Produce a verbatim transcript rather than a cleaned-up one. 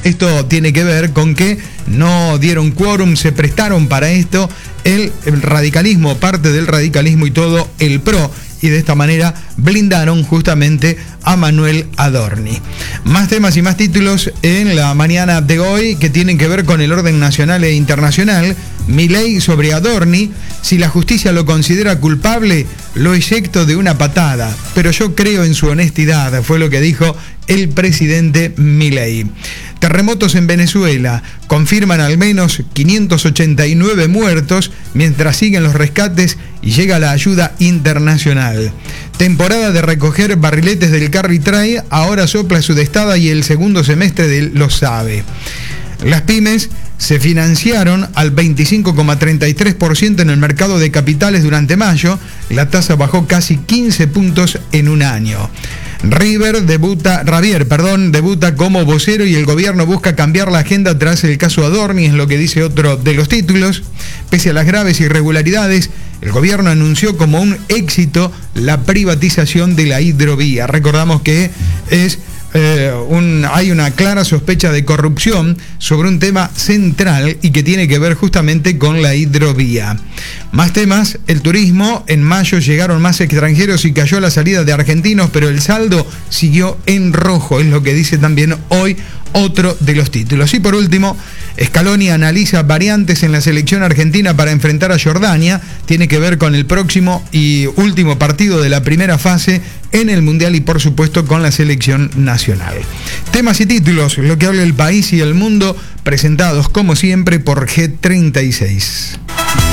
Esto tiene que ver con que no dieron quórum, se prestaron para esto el, el radicalismo, parte del radicalismo y todo el P R O, y de esta manera blindaron justamente a Manuel Adorni. Más temas y más títulos en la mañana de hoy que tienen que ver con el orden nacional e internacional. Milei sobre Adorni: si la justicia lo considera culpable, lo eyecto de una patada, pero yo creo en su honestidad, fue lo que dijo el presidente Milei. Terremotos en Venezuela: confirman al menos quinientos ochenta y nueve muertos mientras siguen los rescates y llega la ayuda internacional. Temporada de recoger barriletes del Carry Trade, ahora sopla sudestada y el segundo semestre de lo sabe. Las pymes se financiaron al veinticinco coma treinta y tres por ciento en el mercado de capitales durante mayo. La tasa bajó casi quince puntos en un año. River debuta, Javier, perdón, debuta como vocero y el gobierno busca cambiar la agenda tras el caso Adorni, es lo que dice otro de los títulos. Pese a las graves irregularidades, el gobierno anunció como un éxito la privatización de la hidrovía. Recordamos que es Eh, un, hay una clara sospecha de corrupción sobre un tema central y que tiene que ver justamente con la hidrovía. Más temas: el turismo. En mayo llegaron más extranjeros y cayó la salida de argentinos, pero el saldo siguió en rojo, es lo que dice también hoy otro de los títulos. Y por último, Scaloni analiza variantes en la selección argentina para enfrentar a Jordania. Tiene que ver con el próximo y último partido de la primera fase en el Mundial y por supuesto con la selección nacional. Temas y títulos, lo que habla el país y el mundo, presentados como siempre por G treinta y seis.